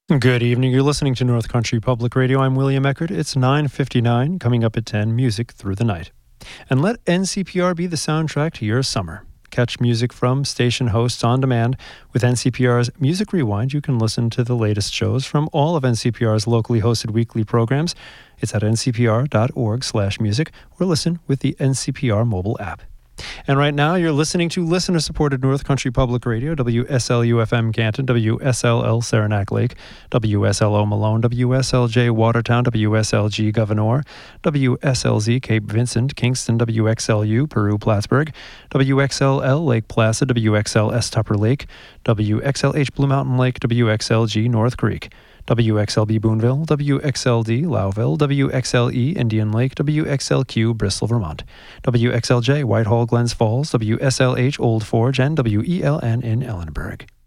Good evening. You're listening to North Country Public Radio. I'm William Eckert. It's 9:59, coming up at 10, music through the night. And let NCPR be the soundtrack to your summer. Catch music from station hosts on demand. With NCPR's Music Rewind, you can listen to the latest shows from all of NCPR's locally hosted weekly programs. It's at ncpr.org/music or listen with the NCPR mobile app. And right now, you're listening to listener-supported North Country Public Radio, WSLU-FM Canton, WSLL Saranac Lake, WSLO Malone, WSLJ Watertown, WSLG Gouverneur, WSLZ Cape Vincent, Kingston, WXLU Peru Plattsburgh, WXLL Lake Placid, WXLS Tupper Lake, WXLH Blue Mountain Lake, WXLG North Creek, WXLB Boonville, WXLD Lowville, WXLE Indian Lake, WXLQ Bristol, Vermont, WXLJ Whitehall Glens Falls, WSLH Old Forge, and WELN in Ellenburg.